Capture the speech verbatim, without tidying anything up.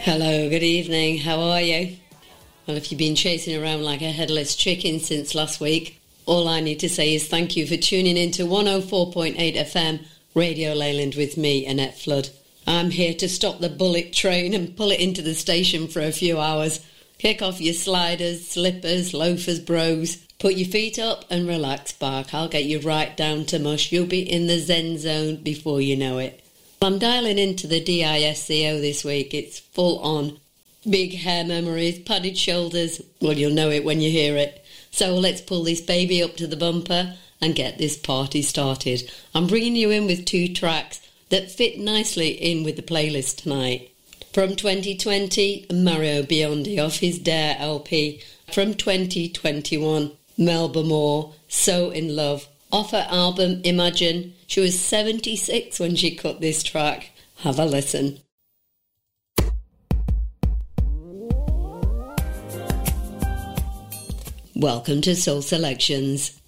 Hello, good evening, how are you? Well, if you've been chasing around like a headless chicken since last week, all I need to say is thank you for tuning in to one oh four point eight F M Radio Leyland with me, Annette Flood. I'm here to stop the bullet train and pull it into the station for a few hours. Kick off your sliders, slippers, loafers, bros. Put your feet up and relax back. I'll get you right down to mush. You'll be in the zen zone before you know it. I'm dialing into the D I S C O this week. It's full on. Big hair memories, padded shoulders. Well, you'll know it when you hear it. So let's pull this baby up to the bumper and get this party started. I'm bringing you in with two tracks that fit nicely in with the playlist tonight. From twenty twenty, Mario Biondi off his Dare L P. From twenty twenty-one, Melba Moore, So In Love. Off her album Imagine. She was seventy-six when she cut this track. Have a listen. Welcome to Soul Selections.